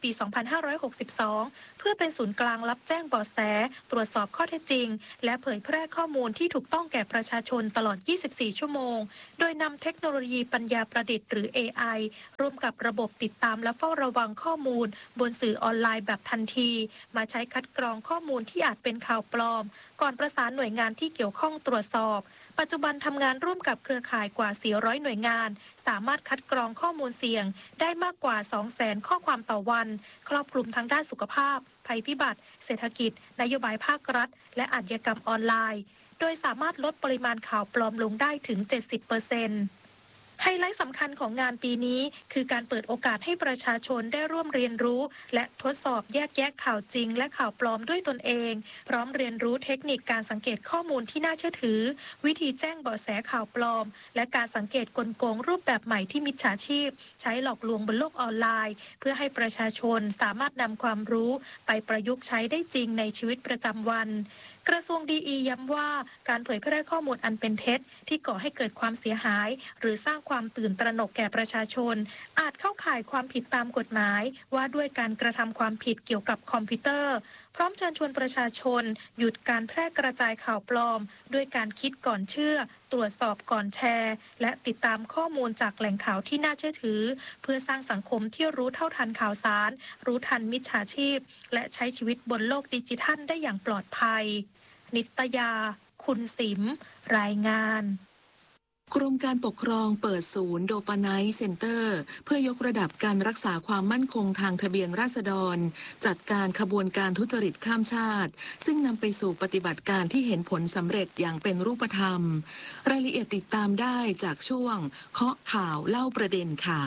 2562 เพื่อเป็นศูนย์กลางรับแจ้งเบาะแสตรวจสอบข้อเท็จจริงและเผยแพร่ข้อมูลที่ถูกต้องแก่ประชาชนตลอด 24 ชั่วโมงโดยนำเทคโนโลยีปัญญาประดิษฐ์หรือ AI ร่วมกับระบบติดตามและเฝ้าระวังข้อมูลบนสื่อออนไลน์แบบทันทีมาใช้คัดกรองข้อมูลที่อาจเป็นข่าวปลอมก่อนประสานหน่วยงานที่เกี่ยวข้องตรวจสอบปัจจุบันทำงานร่วมกับเครือข่ายกว่า 400 หน่วยงานสามารถคัดกรองข้อมูลเสี่ยงได้มากกว่า 200,000 ข้อความต่อวันครอบคลุมทั้งด้านสุขภาพภัยพิบัติเศรษฐกิจนโยบายภาครัฐและอาชญากรรมออนไลน์โดยสามารถลดปริมาณข่าวปลอมลงได้ถึง 70%ไฮไลท์สำคัญของงานปีนี้คือการเปิดโอกาสให้ประชาชนได้ร่วมเรียนรู้และทดสอบแยกแยะข่าวจริงและข่าวปลอมด้วยตนเองพร้อมเรียนรู้เทคนิคการสังเกตข้อมูลที่น่าเชื่อถือวิธีแจ้งเบาะแสข่าวปลอมและการสังเกตกลโกงรูปแบบใหม่ที่มิจฉาชีพใช้หลอกลวงบนโลกออนไลน์เพื่อให้ประชาชนสามารถนำความรู้ไปประยุกต์ใช้ได้จริงในชีวิตประจำวันกระทรวงดีย้ำว่าการเผยแพร่ข้อมูลอันเป็นเท็จที่ก่อให้เกิดความเสียหายหรือสร้างความตื่นตระหนกแก่ประชาชนอาจเข้าข่ายความผิดตามกฎหมายว่าด้วยการกระทำความผิดเกี่ยวกับคอมพิวเตอร์พร้อมเชิญชวนประชาชนหยุดการแพร่กระจายข่าวปลอมด้วยการคิดก่อนเชื่อตรวจสอบก่อนแชร์และติดตามข้อมูลจากแหล่งข่าวที่น่าเชื่อถือเพื่อสร้างสังคมที่รู้เท่าทันข่าวสารรู้ทันมิจฉาชีพและใช้ชีวิตบนโลกดิจิทัลได้อย่างปลอดภัยนิตยาคุณสิมรายงานกรมการปกครองเปิดศูนย์โดปาไนท์เซ็นเตอร์เพื่อยกระดับการรักษาความมั่นคงทางทะเบียนราษฎรจัดการขบวนการทุจริตข้ามชาติซึ่งนำไปสู่ปฏิบัติการที่เห็นผลสำเร็จอย่างเป็นรูปธรรมรายละเอียดติดตามได้จากช่วงเคาะข่าวเล่าประเด็นค่ะ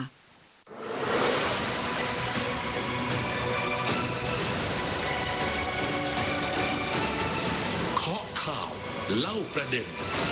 ข่าวเล่าประเด็น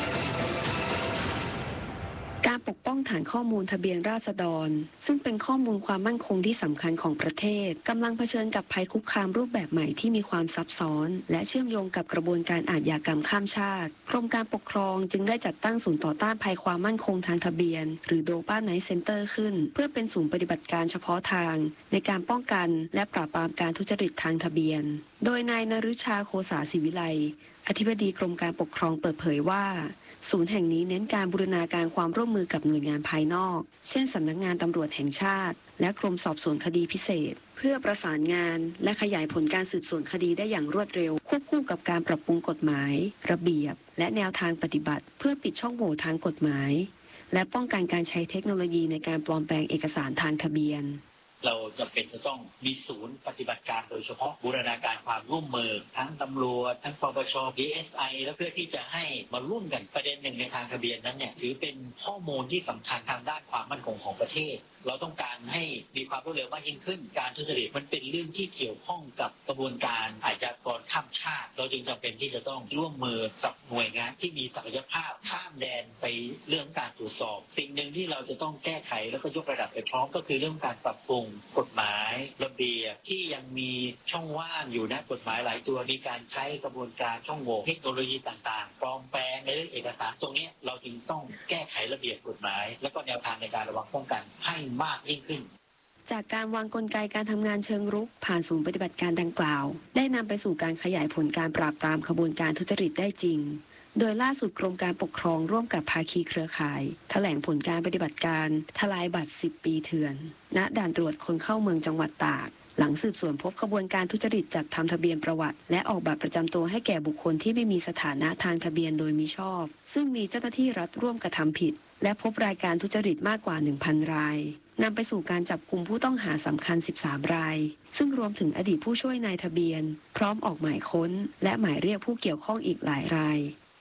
การปกป้องฐานข้อมูลทะเบียนราษฎรซึ่งเป็นข้อมูลความมั่นคงที่สำคัญของประเทศกำลังเผชิญกับภัยคุกคามรูปแบบใหม่ที่มีความซับซ้อนและเชื่อมโยงกับกระบวนการอาชญากรรมข้ามชาติกรมการปกครองจึงได้จัดตั้งศูนย์ต่อต้านภัยความมั่นคงทางทะเบียนหรือโดปาไนท์เซ็นเตอร์ขึ้นเพื่อเป็นศูนย์ปฏิบัติการเฉพาะทางในการป้องกันและปราบปรามการทุจริตทางทะเบียนโดยนายนฤชาโคสาศิวิไลอธิบดีกรมการปกครองเปิดเผยว่าศูนย์แห่งนี้เน้นการบูรณาการความร่วมมือกับหน่วยงานภายนอกเช่นสำนักงานตำรวจแห่งชาติและกรมสอบสวนคดีพิเศษเพื่อประสานงานและขยายผลการสืบสวนคดีได้อย่างรวดเร็วควบคู่กับการปรับปรุงกฎหมายระเบียบและแนวทางปฏิบัติเพื่อปิดช่องโหว่ทางกฎหมายและป้องกันการใช้เทคโนโลยีในการปลอมแปลงเอกสารทางทะเบียนเราจำเป็นจะต้องมีศูนย์ปฏิบัติการโดยเฉพาะบูรณาการความร่วมมือทั้งตำรวจทั้งปปช DSI และเพื่อที่จะให้มาร่วมกันประเด็นหนึ่งในทางทะเบียนนั้นเนี่ยถือเป็นข้อมูลที่สำคัญทางด้านความมั่นคงของประเทศเราต้องการให้มีความรวดเร็วมากยิ่งขึ้นการทุจริตมันเป็นเรื่องที่เกี่ยวข้องกับกระบวนการอาชญากรข้ามชาติเราจึงจำเป็นที่จะต้องร่วมมือกับหน่วยงานที่มีศักยภาพข้ามแดนไปเรื่องการตรวจสอบสิ่งหนึ่งที่เราจะต้องแก้ไขแล้วก็ยกระดับไปพร้อมก็คือเรื่องการปรับปรุงกฎหมายระเบียบที่ยังมีช่องว่างอยู่นะกฎหมายหลายตัวมีการใช้กระบวนการช่องโหว่เทคโนโลยีต่างๆปลอมแปลงในเรื่องเอกสารตรงนี้เราจึงต้องแก้ไขระเบียบกฎหมายแล้วก็แนวทางในการระวังป้องกันให้มากยิ่งขึ้นจากการวางกลไกการทำงานเชิงรุกผ่านศูนย์ปฏิบัติการดังกล่าวได้นำไปสู่การขยายผลการปราบปรามขบวนการทุจริตได้จริงโดยล่าสุดกรมการปกครองร่วมกับภาคีเครือข่ายแถลงผลการปฏิบัติการทลายบัตร10 ปีเถื่อนณด่านตรวจคนเข้าเมืองจังหวัดตากหลังสืบสวนพบขบวนการทุจริตจัดทำทะเบียนประวัติและออกบัตรประจำตัวให้แก่บุคคลที่ไม่มีสถานะทางทะเบียนโดยมิชอบซึ่งมีเจ้าหน้าที่รัฐร่วมกระทำผิดและพบรายการทุจริตมากกว่า 1,000 รายนำไปสู่การจับกุมผู้ต้องหาสำคัญ13 รายซึ่งรวมถึงอดีตผู้ช่วยนายทะเบียนพร้อมออกหมายค้นและหมายเรียกผู้เกี่ยวข้องอีกหลายราย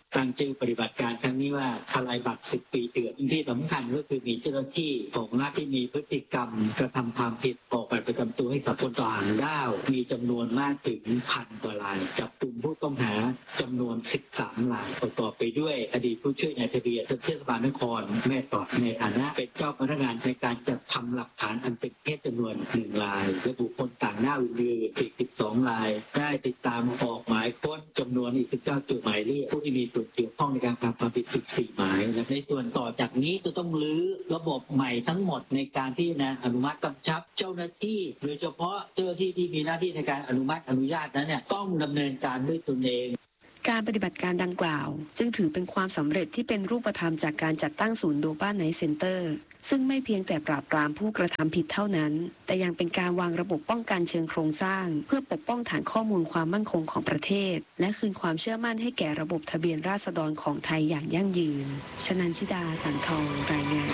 ตั้งชื่อปฏิบัติการครั้งนี้ว่าทลายบัตร10 ปีเถื่อนที่สำคัญก็คือมีเจ้าหน้าที่ของรัฐที่มีพฤติกรรมกระทำความผิดออกบัตรประจำตัวให้กับคนต่างด้าวมีจำนวนมากถึง1,000 กว่ารายจับกลุ่มผู้ต้องหาจำนวน13 รายประกอบไปด้วยอดีตผู้ช่วยนายทะเบียนเทศบาลนครแม่สอดในฐานะเป็นเจ้าพนักงานในการจัดทำหลักฐานอันเป็นเท็จจำนวน1 รายและบุคคลต่างด้าวอื่นๆอีก12 รายได้ติดตามออกหมายค้นจำนวนอีก19 จุดหมายเรียกผู้ที่มีส่วนเกี่ยวข้องในการทำความผิดอีก4 หมายในส่วนต่อจากนี้จะต้องรื้อระบบใหม่ทั้งหมดในการที่อนุมัติกำชับเจ้าหน้าที่โดยเฉพาะเจ้าหน้าที่ที่มีหน้าที่ในการอนุมัติอนุญาตนั้นเนี่ยต้องดำเนินการด้วยตนเองการปฏิบัติการดังกล่าวจึงถือเป็นความสำเร็จที่เป็นรูปธรรมจากการจัดตั้งศูนย์โดบ้าไนท์เซ็นเตอร์ซึ่งไม่เพียงแต่ปราบปรามผู้กระทำผิดเท่านั้นแต่ยังเป็นการวางระบบป้องกันเชิงโครงสร้างเพื่อปกป้องฐานข้อมูลความมั่นคงของประเทศและคืนความเชื่อมั่นให้แก่ระบบทะเบียนราษฎรของไทยอย่างยั่งยืนชนันชิดา สังทองรายงาน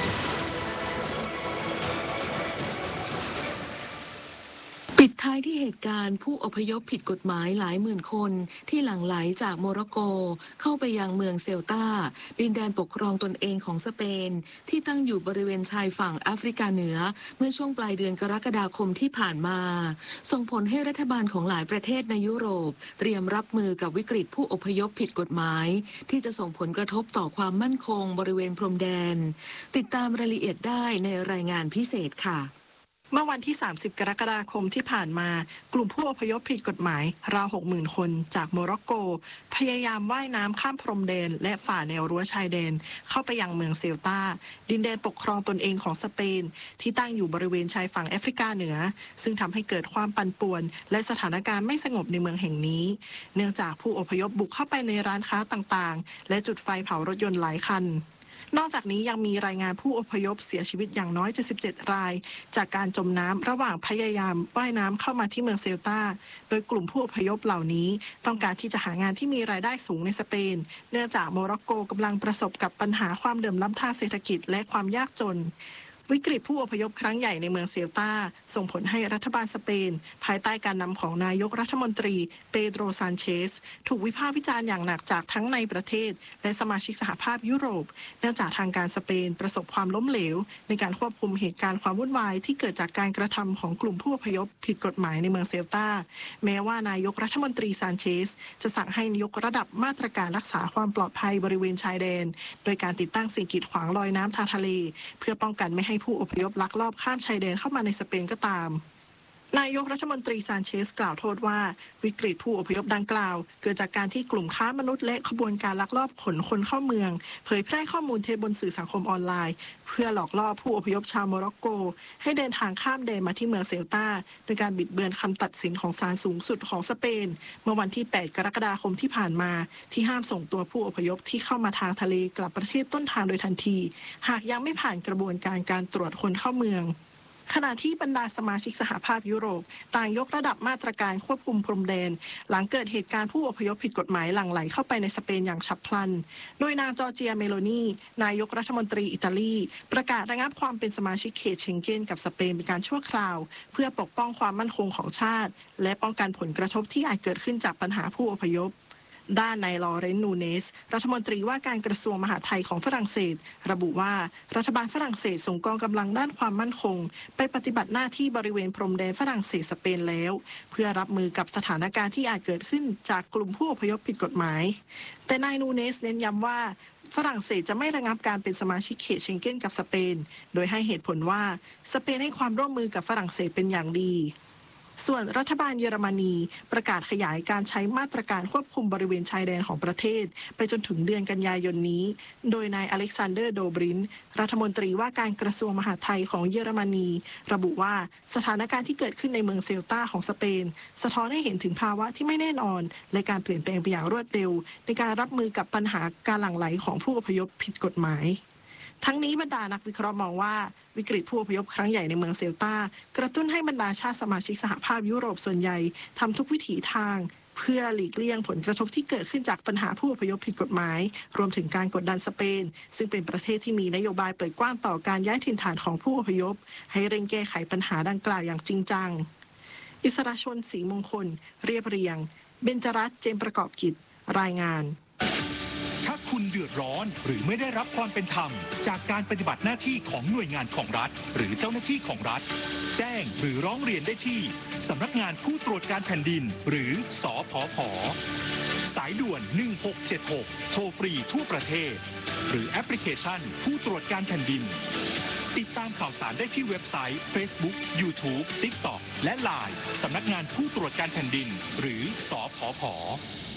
ปิดท้ายที่เหตุการณ์ผู้อพยพผิดกฎหมายหลายหมื่นคนที่หลั่งไหลจากโมร็อกโกเข้าไปยังเมืองเซลตาดินแดนปกครองตนเองของสเปนที่ตั้งอยู่บริเวณชายฝั่งแอฟริกาเหนือเมื่อช่วงปลายเดือนกรกฎาคมที่ผ่านมาส่งผลให้รัฐบาลของหลายประเทศในยุโรปเตรียมรับมือกับวิกฤตผู้อพยพผิดกฎหมายที่จะส่งผลกระทบต่อความมั่นคงบริเวณพรมแดนติดตามรายละเอียดได้ในรายงานพิเศษค่ะเมื่อวันที่ 30 กรกฎาคมที่ผ่านมากลุ่มผู้อพยพผิดกฎหมายราว 60,000 คนจากโมร็อกโกพยายามว่ายน้ำข้ามพรมแดนและฝ่าแนวรั้วชายแดนเข้าไปยังเมืองเซลตาดินแดนปกครองตนเองของสเปนที่ตั้งอยู่บริเวณชายฝั่งแอฟริกาเหนือซึ่งทำให้เกิดความปั่นป่วนและสถานการณ์ไม่สงบในเมืองแห่งนี้เนื่องจากผู้อพยพบุกเข้าไปในร้านค้าต่างๆและจุดไฟเผารถยนต์หลายคันนอกจากนี้ยังมีรายงานผู้อพยพเสียชีวิตอย่างน้อย77 รายจากการจมน้ำระหว่างพยายามว่ายน้ำเข้ามาที่เมืองเซลตาโดยกลุ่มผู้อพยพเหล่านี้ต้องการที่จะหางานที่มีรายได้สูงในสเปนเนื่องจากโมร็อกโกกำลังประสบกับปัญหาความเหลื่อมล้ำทางเศรษฐกิจและความยากจนวิกฤตผู้อพยพครั้งใหญ่ในเมืองเซลตาส่งผลให้รัฐบาลสเปนภายใต้การนำของนายกรัฐมนตรีเปโดรซานเชสถูกวิพากษ์วิจารณ์อย่างหนักจากทั้งในประเทศและสมาชิกสหภาพยุโรปเนื่องจากทางการสเปนประสบความล้มเหลวในการควบคุมเหตุการณ์ความวุ่นวายที่เกิดจากการกระทำของกลุ่มผู้อพยพผิดกฎหมายในเมืองเซลตาแม้ว่านายกรัฐมนตรีซานเชสจะสั่งให้ยกระดับมาตรการรักษาความปลอดภัยบริเวณชายแดนโดยการติดตั้งสิ่งกีดขวางลอยน้ำทางทะเลเพื่อป้องกันไม่ให้ผู้อพยพลักลอบข้ามชายแดนเข้ามาในสเปนก็ตามนายกรัฐมนตรีซานเชสกล่าวโทษว่าวิกฤตผู้อพยพดังกล่าวเกิดจากการที่กลุ่มค้ามนุษย์และขบวนการลักลอบขนคนเข้าเมืองเผยแพร่ข้อมูลเท็จบนสื่อสังคมออนไลน์เพื่อหลอกล่อผู้อพยพชาวโมร็อกโกให้เดินทางข้ามแดนมาที่เมืองเซลตาโดยการบิดเบือนคำตัดสินของศาลสูงสุดของสเปนเมื่อวันที่ 8 กรกฎาคมที่ผ่านมาที่ห้ามส่งตัวผู้อพยพที่เข้ามาทางทะเลกลับประเทศต้นทางโดยทันทีหากยังไม่ผ่านกระบวนการตรวจคนเข้าเมืองขณะที่บรรดาสมาชิกสหภาพยุโรปต่างยกระดับมาตรการควบคุมพรมแดนหลังเกิดเหตุการณ์ผู้อพยพผิดกฎหมายหลั่งไหลเข้าไปในสเปนอย่างฉับพลันโดยนางจอร์เจียเมโลนีนายกรัฐมนตรีอิตาลีประกาศระงับความเป็นสมาชิกเขตเชงเก้นกับสเปนเป็นการชั่วคราวเพื่อปกป้องความมั่นคงของชาติและป้องกันผลกระทบที่อาจเกิดขึ้นจากปัญหาผู้อพยพด้านนายลอเรนซ์ นูเนสรัฐมนตรีว่าการกระทรวงมหาดไทยของฝรั่งเศสระบุว่ารัฐบาลฝรั่งเศสส่งกองกำลังด้านความมั่นคงไปปฏิบัติหน้าที่บริเวณพรมแดนฝรั่งเศสสเปนแล้วเพื่อรับมือกับสถานการณ์ที่อาจเกิดขึ้นจากกลุ่มผู้อพยพผิดกฎหมายแต่นายนูเนสเน้นย้ำว่าฝรั่งเศสจะไม่ระงับการเป็นสมาชิกเขตเชงเก้นกับสเปนโดยให้เหตุผลว่าสเปนให้ความร่วมมือกับฝรั่งเศสเป็นอย่างดีส่วนรัฐบาลเยอรมนีประกาศขยายการใช้มาตรการควบคุมบริเวณชายแดนของประเทศไปจนถึงเดือนกันยายนนี้โดยนายอเล็กซานเดอร์ โดบรินรัฐมนตรีว่าการกระทรวงมหาดไทยของเยอรมนีระบุว่าสถานการณ์ที่เกิดขึ้นในเมืองเซลตาของสเปนสะท้อนให้เห็นถึงภาวะที่ไม่แน่นอนและการเปลี่ยนแปลงไปอย่างรวดเร็วในการรับมือกับปัญหาการหลั่งไหลของผู้อพยพผิดกฎหมายทั้งนี้บรรดานักวิเคราะห์มองว่าวิกฤตผู้อพยพครั้งใหญ่ในเมืองเซลตากระตุ้นให้บรรดาชาติสมาชิกสหภาพยุโรปส่วนใหญ่ทำทุกวิถีทางเพื่อหลีกเลี่ยงผลกระทบที่เกิดขึ้นจากปัญหาผู้อพยพผิดกฎหมายรวมถึงการกดดันสเปนซึ่งเป็นประเทศที่มีนโยบายเปิดกว้างต่อการย้ายถิ่นฐานของผู้อพยพให้เร่งแก้ไขปัญหาดังกล่าวอย่างจริงจังอิสราชนศรีมงคลเรียบเรียงเบญจรัตน์ เจมส์ประกอบกิจรายงานดือดร้อนหรือไม่ได้รับความเป็นธรรมจากการปฏิบัติหน้าที่ของหน่วยงานของรัฐหรือเจ้าหน้าที่ของรัฐแจ้งหรือร้องเรียนได้ที่สำนักงานผู้ตรวจการแผ่นดินหรือสผผ.สายด่วน 1676 โทรฟรีทั่วประเทศหรือแอปพลิเคชันผู้ตรวจการแผ่นดินติดตามข่าวสารได้ที่เว็บไซต์ Facebook YouTube TikTok และ LINE สำนักงานผู้ตรวจการแผ่นดินหรือสผผ.